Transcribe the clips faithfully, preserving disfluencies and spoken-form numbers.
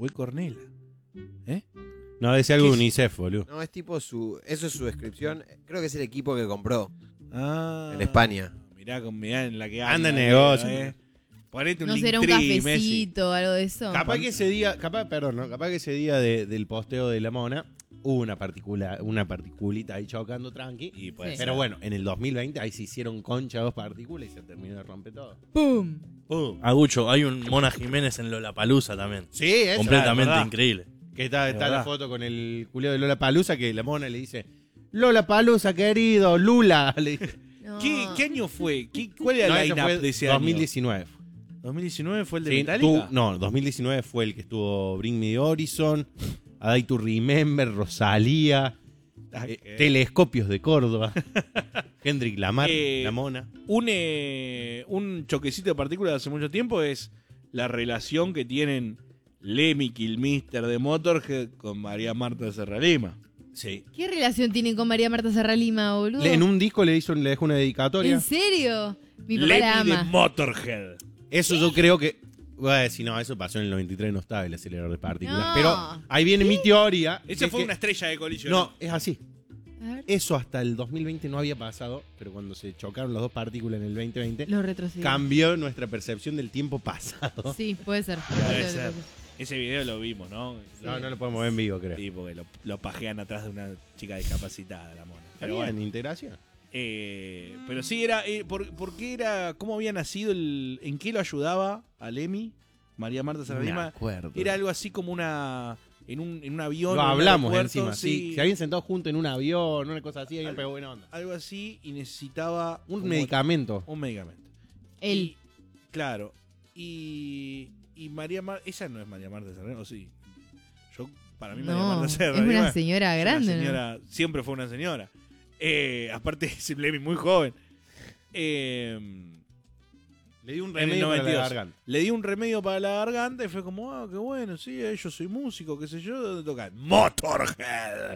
¿O es Cornela? ¿Eh? No, decía algo de ¿Qué es? UNICEF, boludo. No, es tipo su... Eso es su descripción. Creo que es el equipo que compró Ah, en España. Mirá, con, mirá en la que Anda en anda, negocio. ¿eh? Ponete un ¿No será un Linktree, Messi. cafecito o algo de eso? Capaz que ese día, capaz, perdón, ¿no? capaz que ese día de- del posteo de la mona hubo una particula, una particulita ahí chocando tranqui. Y puede Sí. ser. Pero bueno, en el dos mil veinte ahí se hicieron concha dos partículas y se terminó de romper todo. ¡Pum! Uh, Agucho, hay un Mona Jiménez en Lollapalooza también. sí, eso. Completamente verdad. increíble. Que está, Es está la verdad. foto con el culeo de Lola Palusa que la mona le dice, Lola Palusa, querido, Lula. Le dice. No. ¿Qué, ¿Qué año fue? ¿Qué, ¿Cuál era No, la eso line-up fue de ese dos mil año? diecinueve. ¿dos mil diecinueve fue el de Sí, Metallica? tú- no, dos mil diecinueve fue el que estuvo Bring Me the Horizon, A Day to Remember, Rosalía, Ah, eh, qué- Telescopios de Córdoba, Kendrick Lamar, Eh, la mona. Un, eh, un choquecito de partículas de hace mucho tiempo es la relación que tienen Lemmy Kilmister de Motorhead con María Marta Serralima. Sí. ¿Qué relación tienen con María Marta Serralima, boludo? Le- en un disco le hizo, le dejó una dedicatoria. ¿En serio? Mi papá la Lemmy de ama. Motorhead. Eso yo creo que. Voy a decir, no, eso pasó en el noventa y tres, no estaba el acelerador de partículas. No. Pero ahí viene mi teoría. Esa de fue que- una estrella de colisión. No, es así. A ver, Eso hasta el dos mil veinte no había pasado, pero cuando se chocaron las dos partículas en el veinte veinte, lo retrocedí. cambió nuestra percepción del tiempo pasado. Sí, puede ser. Puede ser. Ese video lo vimos, ¿no? No, no lo podemos ver en vivo, creo. Sí, porque lo, lo pajean atrás de una chica discapacitada, la mona. Pero Pero bueno, bueno. en integración. Eh, pero sí, era. Eh, por, ¿Por qué era. ¿Cómo había nacido el. ¿En qué lo ayudaba a Lemmy? María Marta Me Serralima. acuerdo. Era algo así como una. En un, en un avión. Lo en un hablamos aeropuerto, encima, sí. Se habían sentado juntos en un avión, una cosa así, alguien Al- pegó buena onda. Algo así y necesitaba. Un como- medicamento. Un medicamento. Él. Y- claro. Y. Y María Marta. Esa no es María Marta Serralima, ¿o sí? Yo. Para mí, María No, Marta es Serralima. una señora es grande, una ¿no? señora, siempre fue una señora. Eh, aparte, es Lemmy muy joven. Eh, Le di un en el remedio para la noventa y dos. garganta. Le di un remedio para la garganta y fue como, ah, qué bueno, sí, eh, yo soy músico, qué sé yo, ¿dónde tocan? Motorhead.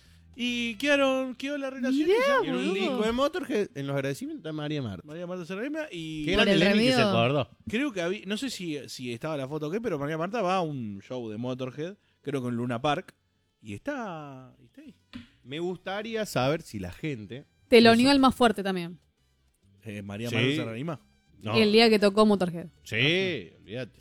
Y quedaron, quedó la relación Mirá, esa. Y en un boludo. disco de Motorhead, en los agradecimientos, está María Marta. María Marta Serralima y Qué Por grande el Lemmy que se remedio. acordó. creo que había, no sé si, si estaba la foto o qué, pero María Marta va a un show de Motorhead, creo que en Luna Park, y está, y está ahí. Me gustaría saber si la gente... Te lo unió al más fuerte también. Eh, María Sí. Marta Serralima. No. El día que tocó Motorhead. Sí, olvídate.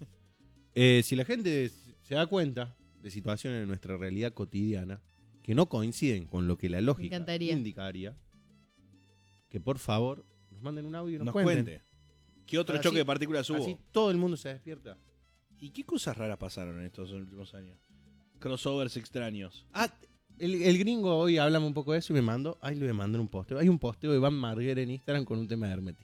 Eh, si la gente se da cuenta de situaciones en nuestra realidad cotidiana que no coinciden con lo que la lógica encantaría. indicaría, que por favor nos manden un audio y nos, Nos cuenten. cuente. ¿Qué otro Así- choque de partículas hubo? Así todo el mundo se despierta. ¿Y qué cosas raras pasaron en estos últimos años? Crossovers extraños. Ah, el, el gringo hoy hablamos un poco de eso y me mandó, ahí le voy a mandar un posteo. Hay un posteo de Iván Marguera en Instagram con un tema de hermética.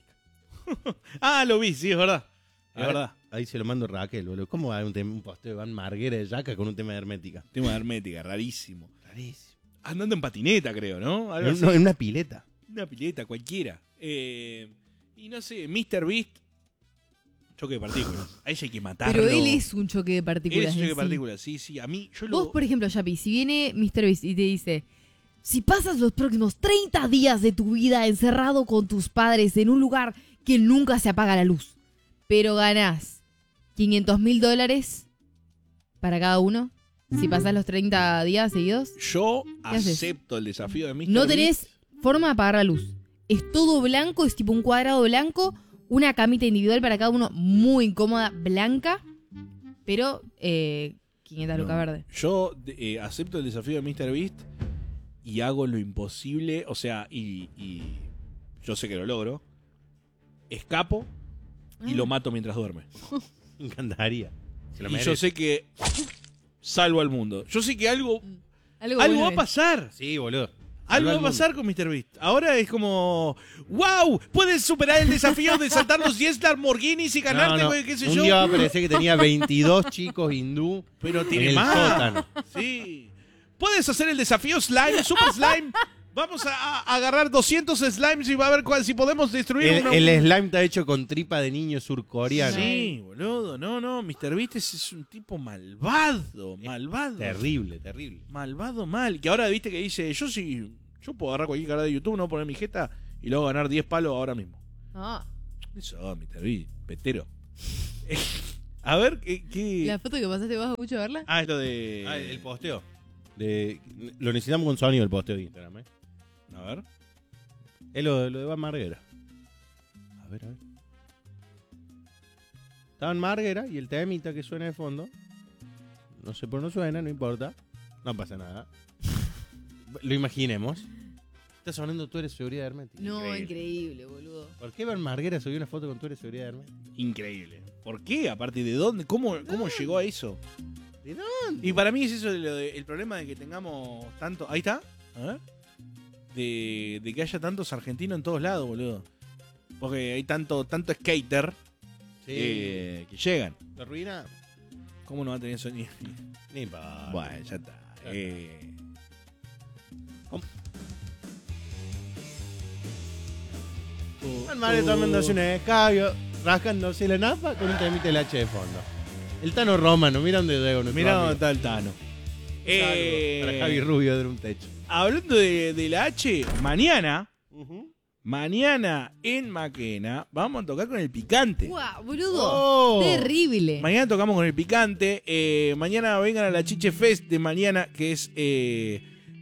Ah, lo vi, sí, es verdad. A Es ver, verdad. Ahí se lo mando a Raquel, boludo. ¿Cómo hay un, tema- un posteo de Iván Marguera de Yaca con un tema de hermética? Tema de hermética, rarísimo. Rarísimo. Andando en patineta, creo, ¿no? Algo En, así. no, en una pileta. Una pileta cualquiera. Eh, y no sé, míster Beast. Choque de partículas. A ella hay que matarlo. Pero él es un choque de Él partículas. es un choque en de sí. partículas, sí, sí. A mí, yo lo. Vos, por ejemplo, Yapi, si viene míster Beast y te dice, si pasas los próximos treinta días de tu vida encerrado con tus padres en un lugar que nunca se apaga la luz, pero ganás quinientos mil dólares para cada uno, si pasás los treinta días seguidos, Yo haces? acepto el desafío de míster no Beast. tenés forma de apagar la luz. Es todo blanco, es tipo un cuadrado blanco, una camita individual para cada uno, muy incómoda, blanca, pero eh, quinientas lucas No. verde. Yo eh, acepto el desafío de míster Beast y hago lo imposible. O sea, y, y yo sé que lo logro. Escapo y Ah. lo mato mientras duerme. Me encantaría. Se lo Y yo merece. sé que salvo al mundo. Yo sé que algo, Algo, algo bueno va a es. pasar. Sí, boludo. Algo va Salva a al pasar con míster Beast. Ahora es como, wow, puedes superar el desafío de saltar los diez Lamborghinis y ganarte, No, no. güey, qué sé Un yo. día va a aparecer que tenía veintidós chicos hindú Pero en tiene el más. sótano. Sí. Puedes hacer el desafío Slime, Super Slime. Vamos a, a agarrar doscientos slimes y va a ver cuál, si podemos destruir El, una- el slime está hecho con tripa de niño surcoreano. Sí, boludo. No, no. míster Beast es, es un tipo malvado. Malvado. Terrible, terrible. Malvado mal. Que ahora viste que dice, yo sí, yo puedo agarrar cualquier cara de YouTube, no poner mi jeta y luego ganar diez palos ahora mismo. Ah. Eso, míster Beast, petero. A ver, ¿qué...? qué... La foto que pasaste, ¿vas a mucho a verla? Ah, es lo de... Ah, el posteo. De, lo necesitamos con sonido el posteo de Instagram, ¿eh? A ver. Es lo, lo de Van Marguera. A ver, a ver. Estaba en Marguera y el temita que suena de fondo. No sé por qué no suena, no importa. No pasa nada. Lo imaginemos. Está sonando Tú eres seguridad hermética. No, Increíble. increíble, boludo. ¿Por qué Van Marguera subió una foto con Tú eres seguridad hermética? Increíble. ¿Por qué? Aparte, ¿de dónde? ¿Cómo, cómo llegó a eso? ¿De dónde? Y para mí es eso lo de- el problema de que tengamos tanto... Ahí está. A ver. De, de que haya tantos argentinos en todos lados, boludo. Porque hay tanto, tanto skater Sí. eh, que llegan. ¿La ruina? ¿Cómo no va a tener sonido? Ni importa. Bueno, ya está. Eh, Van Marguera tomándose un escabio, rascándose la napa con un temita del H de fondo. El Tano Romano, mira dónde llegó nuestro Mirá dónde amigo. está el Tano. Eh, Para Javi Rubio de un techo. hablando de, de la H, mañana, mañana en Maquena, vamos a tocar con el picante. ¡Guau, boludo! Oh. Terrible. Mañana tocamos con el picante. eh, mañana vengan a la Chiche Fest de mañana, que es eh,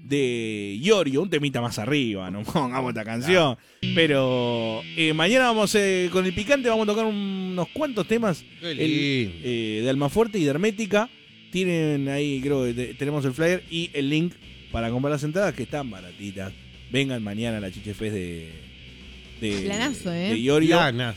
de Iorio, un temita más arriba, no pongamos esta canción. Pero eh, mañana vamos eh, con el picante, vamos a tocar unos cuantos temas Qué el- lindo. eh, de Almafuerte y de Hermética. Tienen ahí, creo que te- tenemos el flyer y el link para comprar las entradas que están baratitas. Vengan mañana a la Chiche Fest de, de, Planazo, ¿eh? de Iorio. Planas.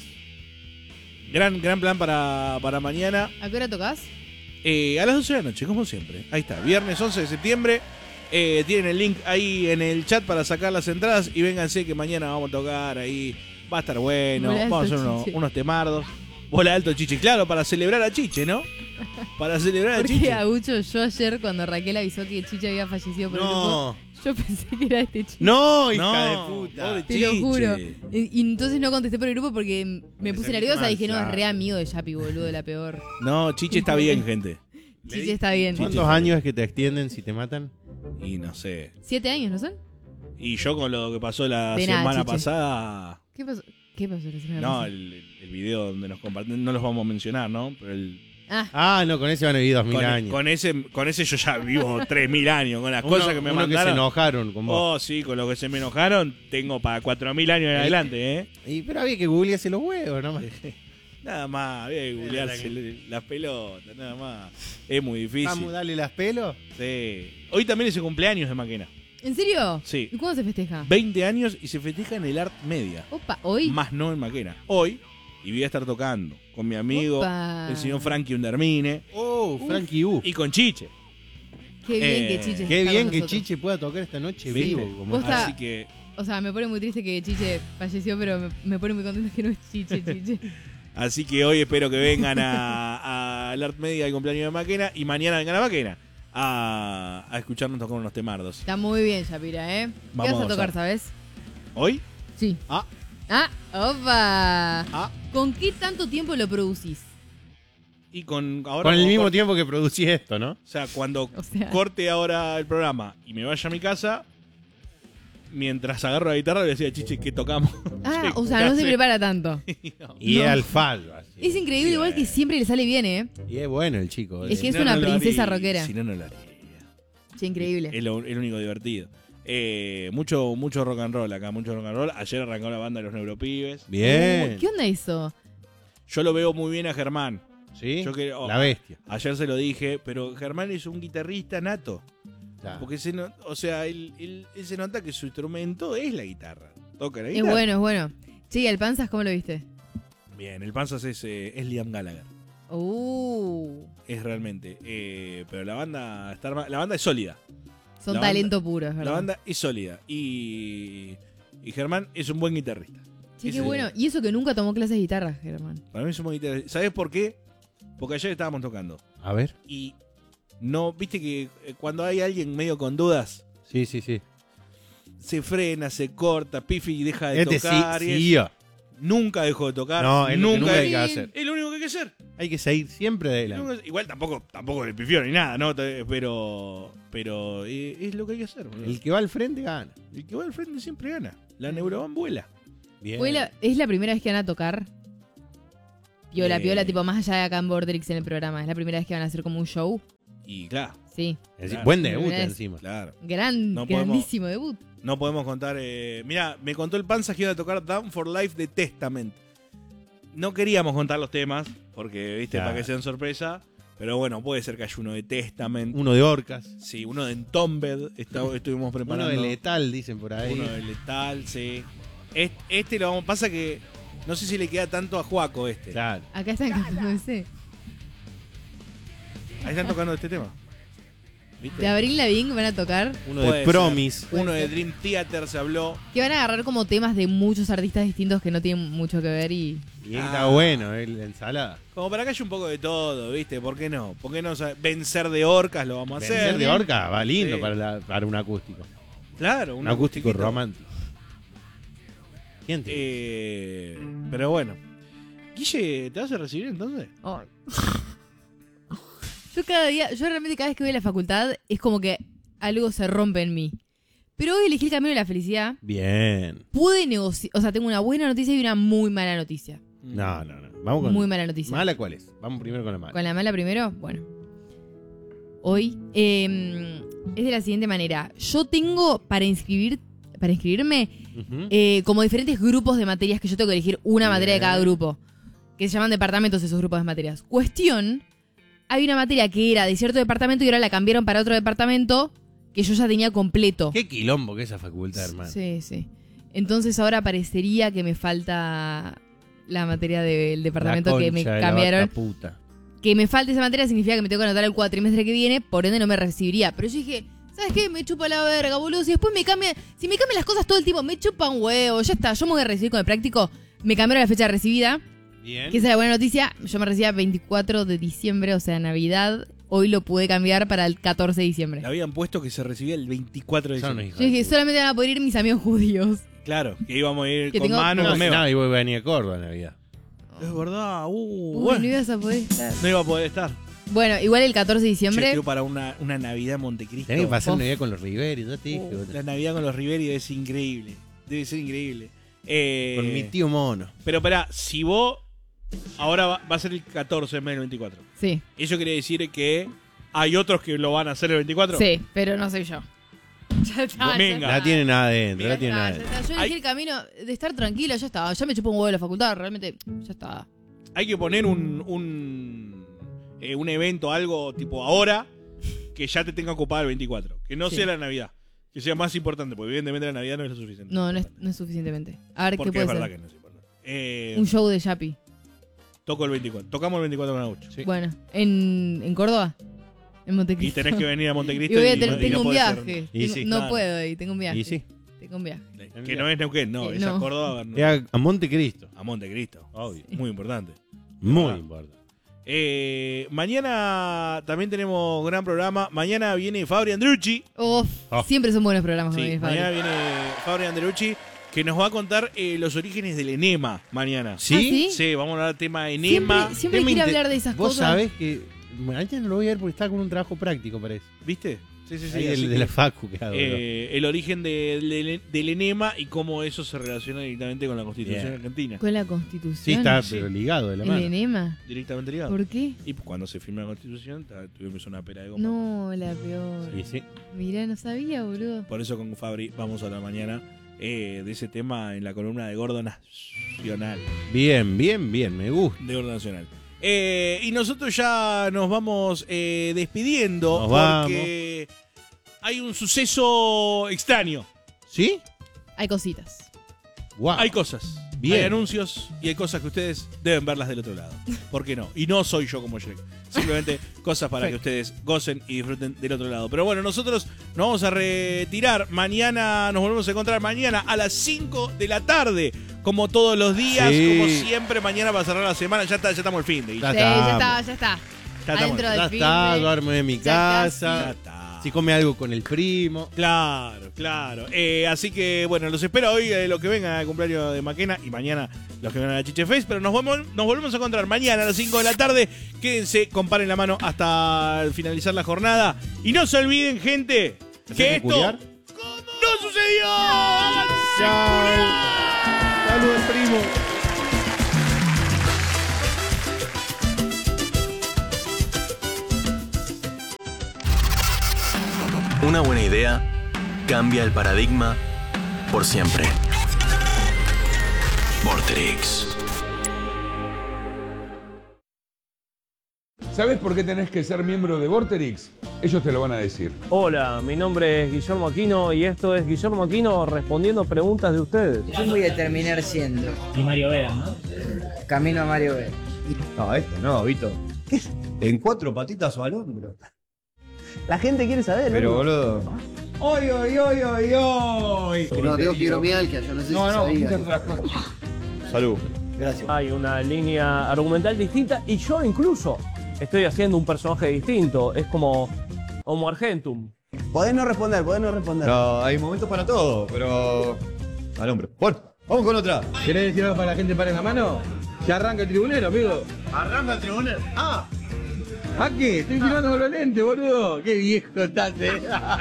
Gran, gran plan para, para mañana. ¿A qué hora tocas? Eh, a las doce de la noche, como siempre. Ahí está, viernes once de septiembre. Eh, tienen el link ahí en el chat para sacar las entradas. Y vénganse que mañana vamos a tocar ahí. Va a estar bueno. Bola Vamos a alto, hacer unos, Chiche. unos temardos. Bola alto, Chiche. Claro, para celebrar a Chiche, ¿no? Para celebrar a Porque Chiche. Agucho, yo ayer cuando Raquel avisó que Chiche había fallecido por el grupo, No. yo pensé que era este chico. No, hija No, de puta. pobre Te lo Chiche. juro. Y, y entonces no contesté por el grupo porque me Porque puse sentiste nerviosa mal, y dije, no, es claro. re amigo de Yapi, boludo, la peor. No, Chiche está bien, gente. Chiche está bien. ¿Cuántos años es que te extienden si te matan? Y no sé. ¿Siete años, no son? Y yo con lo que pasó la De nada, semana Chiche. pasada. ¿Qué pasó? ¿Qué pasó la semana No, pasada? el, el video donde nos comparten, no los vamos a mencionar, ¿no? Pero el, Ah, Ah, no, con ese van a vivir dos mil con, años. con ese, con ese yo ya vivo tres mil años, con las Uno- cosas que me uno que se mandaron. enojaron con vos. Oh, sí, con lo que se me enojaron, tengo para cuatro mil años en Ahí. adelante, ¿eh? Y, pero había que googlearse los huevos, ¿no? Nada más, había que googlearse las pelotas, nada más. Es muy difícil. Vamos, dale las pelos. Sí. Hoy también es el cumpleaños de Maquena. ¿en serio? Sí. ¿Y cuándo se festeja? veinte años y se festeja en el Art Media. Opa, ¿hoy? Más no en Maquena. Hoy, y voy a estar tocando con mi amigo, Opa. el señor Frankie Undermine, Oh, Frankie U. y con Chiche. Qué bien Eh, que Chiche Qué está bien con que nosotros. Chiche pueda tocar esta noche ¿Viste? vivo. Como Vos está- Así que, O sea, me pone muy triste que Chiche falleció, pero me, me pone muy contenta que no es Chiche, Chiche. así que hoy espero que vengan a, a al Art Media del cumpleaños de Maquena y mañana vengan a Maquena a, a escucharnos tocar unos temardos. Está muy bien, Shapira, ¿eh? Vamos ¿Qué vas a a tocar, gozar. sabes? ¿Hoy? Sí. Ah. Ah, opa. Ah. ¿Con qué tanto tiempo lo producís? Y con ahora Con el como mismo cor- tiempo que producí esto, ¿no? O sea, cuando O sea, corte ahora el programa y me vaya a mi casa, mientras agarro la guitarra le decía a Chiche que tocamos. ah, Che, o sea, ¿qué no se hace? prepara tanto. Y No. es al fallo. así. Es increíble, igual que siempre le sale bien, ¿eh? Y es bueno el chico. Es eh. que es Si no, una no lo princesa haría. rockera. Si no, no lo haría. Sí, increíble. Es lo, es lo único divertido. Eh, mucho, mucho rock and roll acá, mucho rock and roll. Ayer arrancó la banda de los Neuropibes. Bien. Uh, ¿Qué onda eso? Yo lo veo muy bien a Germán. ¿Sí? Yo que- oh, La bestia. Ayer se lo dije, pero Germán es un guitarrista nato. Claro. Porque se no- o sea, él, él- él se nota que su instrumento es la guitarra. Toca la Es guitarra. bueno, es bueno. Sí, el Panzas, ¿cómo lo viste? Bien, el Panzas es, eh, es Liam Gallagher. Uh, Es realmente. eh, pero la banda está arma- la banda es sólida. son La talento puro, es La verdad. banda es sólida. Y, y Germán es un buen guitarrista. Sí, qué ese- bueno. Y eso que nunca tomó clases de guitarra, Germán. Para mí es un buen guitarrista. ¿Sabes por qué? Porque ayer estábamos tocando. A ver. Y no, viste que eh, cuando hay alguien medio con dudas, Sí, sí, sí. se frena, se corta, Pifi deja de Este sí, tocar. y sí. es- nunca dejó de tocar. No, es lo que nunca nunca hay es, que hacer. es lo único que hay que hacer. Hay que seguir siempre adelante. Nunca- Igual tampoco, tampoco le pifió ni nada, ¿no? Te- Pero, pero eh, es lo que hay que hacer. boludo. El que va al frente gana. El que va al frente siempre gana. La Neuroban vuela. Bien. Fue la- ¿Es la primera vez que van a tocar? Piola, Eh, piola, tipo más allá de acá en Borderix en el programa. Es la primera vez que van a hacer como un show. Y claro, Sí. Es decir, Claro. buen debut Es- encima. claro. Gran, No podemos- grandísimo debut. No podemos contar. Eh... Mira, me contó el Panza que iba a tocar Down for Life de Testament. No queríamos contar los temas, porque, viste, Claro. para que sean sorpresa. Pero bueno, puede ser que haya uno de Testament. Uno de Orcas. Sí, uno de Entombed. Está- estuvimos preparando. Uno de Letal, dicen por ahí. Uno de Letal, sí. Est- Este lo vamos. Pasa que. No sé si le queda tanto a Juaco este. Claro. Acá están cantando ese. Ahí están tocando este tema. ¿Viste? De Abril Lavigne van a tocar. Uno Puede de ser. Promise. Uno de Dream Theater se habló. Que van a agarrar como temas de muchos artistas distintos que no tienen mucho que ver y. Y Ah. está bueno, eh, la ensalada. Como para que haya un poco de todo, ¿viste? ¿Por qué no? ¿Por qué no? sa- Vencer de orcas lo vamos a hacer. Vencer de Orca va lindo Sí. para, la- para un acústico. Claro, Un, un acústico acustiquito. romántico. ¿Quién te Eh, pero bueno. Guille, ¿te vas a recibir entonces? Yo cada día, yo realmente cada vez que voy a la facultad es como que algo se rompe en mí. Pero hoy elegí el camino de la felicidad. Bien. Pude negociar, o sea, tengo una buena noticia y una muy mala noticia. No, no, no. Vamos con. Muy mala noticia. ¿Mala cuál es? Vamos primero con la mala. Con la mala primero, bueno. Hoy eh, es de la siguiente manera. Yo tengo para inscribir, para inscribirme Ujú. eh, como diferentes grupos de materias que yo tengo que elegir una materia de Bien. cada grupo. Que se llaman departamentos esos grupos de materias. Cuestión, hay una materia que era de cierto departamento y ahora la cambiaron para otro departamento que yo ya tenía completo. Qué quilombo que esa facultad, hermano. Sí, sí. Entonces ahora parecería que me falta la materia del departamento La que me concha de la cambiaron. vaca puta. Que me falte esa materia significa que me tengo que anotar el cuatrimestre que viene, por ende no me recibiría. Pero yo dije, ¿sabes qué? Me chupa la verga, boludo. Si después me cambia, si me cambian las cosas todo el tiempo, me chupa un huevo, ya está. Yo me voy a recibir con el práctico. Me cambiaron la fecha de recibida, Bien. que esa es la buena noticia. Yo me recibía veinticuatro de diciembre, o sea, Navidad. Hoy lo pude cambiar para el catorce de diciembre. Le habían puesto que se recibía el veinticuatro de Son diciembre. hijos Yo de dije, puta. solamente van a poder ir mis amigos judíos. Claro, que íbamos a ir Que con tengo- mano y No, con Meva. no, y vos venís a Córdoba en Navidad. Es verdad, uh, Uy, bueno, no ibas a poder estar. no iba a poder estar. Bueno, igual el catorce de Che, diciembre. quiero para una, una Navidad en Montecristo. Tenés que pasar Uf. Navidad con los Riveri, yo te dije. Uh, boludo. la Navidad con los Riveri debe ser increíble. Debe ser increíble. Eh, Con mi tío mono. Pero pará, si vos. Ahora va, va a ser el catorce en vez del veinticuatro. Sí, Eso quiere decir que hay otros que lo van a hacer el veinticuatro. sí, pero no soy yo. Ya está, ya Venga. está. La tienen adentro, Ya la tienen está, ya adentro. está. Yo elegí Hay- el camino de estar tranquilo, ya está. Ya me chupó un huevo de la facultad, realmente, ya está. Hay que poner un. un, eh, un evento, algo tipo ahora, que ya te tenga ocupado el veinticuatro. Que no Sí. sea la Navidad. Que sea más importante, porque evidentemente la Navidad no es lo suficiente. No, no es, no es suficientemente. A ver, ¿qué Porque puede es ser? verdad que no es importante. Eh, Un show de Yapi. toco el veinticuatro. Tocamos el veinticuatro con Aucho. Sí. Bueno, ¿en, en Córdoba? En Y Montecristo. tenés que venir a Montecristo. Y voy a y tener- no- y tengo no un podés ser- viaje. Y Tengo- sí, no claro. puedo ir, tengo un viaje. Y sí. Tengo un viaje. Que no es Neuquén, no, Eh, es a no. Córdoba. no. Es a, a Montecristo. A Montecristo. Obvio. Muy importante. Muy Ah. importante. Eh, mañana también tenemos gran programa. Mañana viene Fabri Andrucci. Uf, Oh. siempre son buenos programas con Sí, mi mañana Fabri. viene Fabri Andrucci que nos va a contar eh, los orígenes del enema mañana. ¿Ah, sí? Sí, vamos a hablar del tema enema. Siempre, siempre me quiere inter- hablar de esas Vos cosas. sabés que mañana no lo voy a ver porque está con un trabajo práctico, parece. ¿Viste? Sí, sí, sí. Ahí así el de que, la facu que hago. eh, el origen de- del, del enema y cómo eso se relaciona directamente con la Constitución Bien. argentina. Con la Constitución. sí, está sí. pero ligado de la El mano. enema. Directamente ligado. ¿Por qué? Y cuando se firma la Constitución ta- tuvimos una pera de goma. No, la peor. Sí, sí. Mirá, no sabía, boludo. Por eso con Fabri vamos a la mañana eh, de ese tema en la columna de Gordo Nacional. Bien, bien, bien, me gusta. De Gordo Nacional. Eh, y nosotros ya nos vamos eh, despidiendo Nos porque hay un suceso extraño. ¿Sí? Hay cositas. Wow. Hay cosas. Bien. Hay anuncios y hay cosas que ustedes deben verlas del otro lado. ¿Por qué no? Y no soy yo como Shrek. Simplemente cosas para que ustedes gocen y disfruten del otro lado. Pero bueno, nosotros nos vamos a retirar. Mañana nos volvemos a encontrar mañana a las cinco de la tarde. Como todos los días, Sí. como siempre, mañana va a cerrar la semana. Ya, está, ya estamos al fin de Ya Sí, estamos. ya está, ya está. Ya estamos. Adentro del Ya fin está, de- duermo en mi Ya casa. Ya está. Si come algo con el primo. Claro, claro. Eh, así que, bueno, los espero hoy eh, los que vengan al cumpleaños de Maquena y mañana los que vengan a la Chiche Face. Pero nos, vamos, nos volvemos a encontrar mañana a las cinco de la tarde. Quédense, comparen la mano hasta finalizar la jornada. Y no se olviden, gente, ¿Hacés que esto peculiar? no sucedió. ¡Háganse Chao. culiar! Saludos, primo. Una buena idea cambia el paradigma por siempre. Vorterix. ¿Sabes por qué tenés que ser miembro de Vorterix? Ellos te lo van a decir. Hola, mi nombre es Guillermo Aquino y esto es Guillermo Aquino respondiendo preguntas de ustedes. Yo voy a terminar siendo. Y Mario Vega, ¿no? Camino a Mario Vega. No, este no, Vito. ¿Qué? En cuatro patitas o al hombro. La gente quiere saber. Pero, ¿no? boludo. ¡Oy, oy, oy, oy, oy! No, tengo fibromialgia, yo no sé No, si no, sabía. muchas gracias. Salud. Gracias. Hay una línea argumental distinta y yo incluso estoy haciendo un personaje distinto. Es como Homo Argentum. Podés no responder, podés no responder. No, hay momentos para todo, pero... Al hombro. Bueno, vamos con otra. ¿Querés decir algo para la gente para la mano? Ya arranca el tribunero, amigo. Arranca el tribunal. Ah, ¿A qué? Estoy tirando con los lentes, boludo. Qué viejo estás, eh.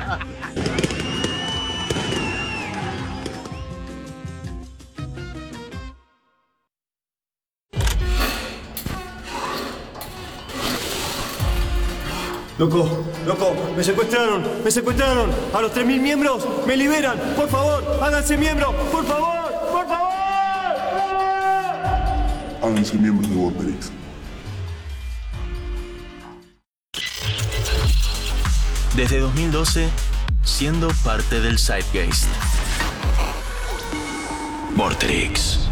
Loco, loco, me secuestraron, me secuestraron. A los tres mil miembros, me liberan. Por favor, háganse miembros. Por favor, por favor. Háganse miembros de Vorterix. Desde dos mil doce, siendo parte del Zeitgeist. Vorterix.